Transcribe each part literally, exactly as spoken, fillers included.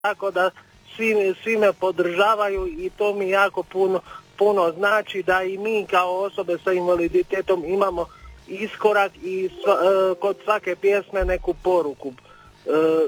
tako da svi, svi me podržavaju i to mi jako puno, puno znači da i mi kao osobe sa invaliditetom imamo iskorak i sva, e, kod svake pjesme neku poruku e,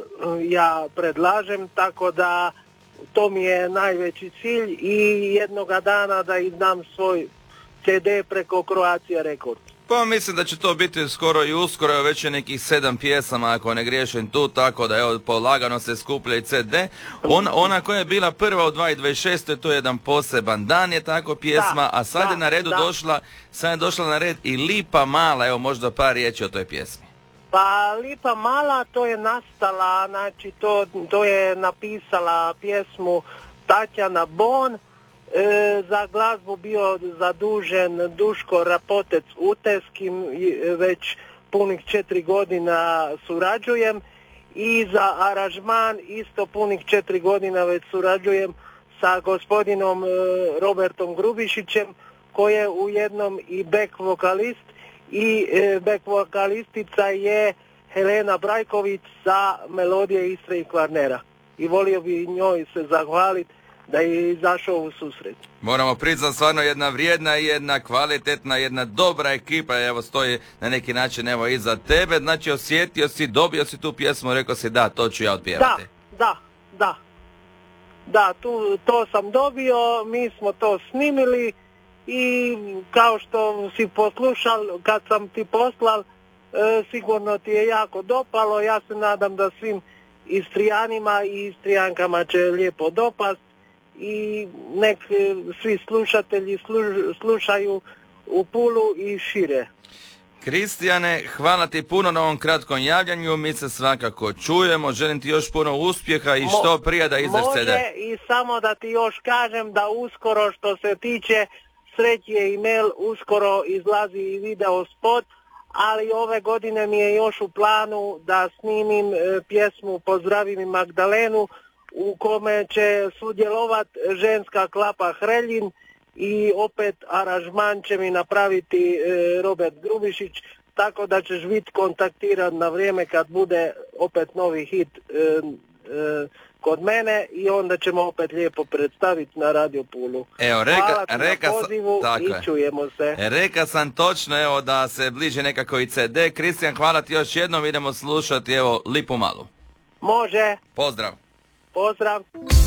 ja predlažem, tako da to mi je najveći cilj i jednoga dana da izdam svoj ce de preko Croatia Records. Pa mislim da će to biti skoro i uskoro, već je nekih sedam pjesama ako ne griješim tu, tako da evo polagano se skuplja i ce de. Ona, ona koja je bila prva u dva tisuće dvadeset šeste to je jedan poseban dan je tako pjesma, da, a sad da, je na redu da. došla, sad je došla na red i Lipa mala, evo možda par riječi o toj pjesmi. Pa Lipa mala to je nastala, znači to, to je napisala pjesmu Tatjana Bon. E, za glazbu bio zadužen Duško Rapotec Uteskim, već punih četiri godina surađujem i za aranžman isto punih četiri godina već surađujem sa gospodinom e, Robertom Grubišićem koji je ujednom i back vokalist i e, back vokalistica je Helena Brajković sa Melodije Istre i Kvarnera i volio bi njoj se zahvaliti da je izašao u susret. Moramo priznati stvarno jedna vrijedna i jedna kvalitetna, jedna dobra ekipa, evo stoji na neki način evo iza tebe, znači osjetio si, dobio si tu pjesmu, rekao si da, to ću ja odpjevati. Da, da, da. Da, tu, to sam dobio, mi smo to snimili i kao što si poslušal, kad sam ti poslal, e, sigurno ti je jako dopalo, ja se nadam da svim Istrijanima i Istrijankama će lijepo dopast i nek svi slušatelji slušaju u Pulu i šire. Kristijane, hvala ti puno na ovom kratkom javljanju, mi se svakako čujemo, želim ti još puno uspjeha i što prije da izdaš ce de. Može i samo da ti još kažem da uskoro što se tiče Sreći je e-mail, uskoro izlazi i video spot, ali ove godine mi je još u planu da snimim e, pjesmu Pozdravi mi Magdalenu u kome će sudjelovat ženska klapa Hreljin i opet aranžman će mi napraviti e, Robert Grubišić, tako da ćeš biti kontaktiran na vrijeme kad bude opet novi hit e, e, kod mene i onda ćemo opet lijepo predstaviti na Radio Pulu. Evo, reka, hvala ti reka na pozivu sam, i čujemo se. Reka sam točno evo da se bliže nekako i ce de. Kristijan, hvala ti još jednom, idemo slušati evo Lipu malu. Može. Pozdrav. Pozdrav.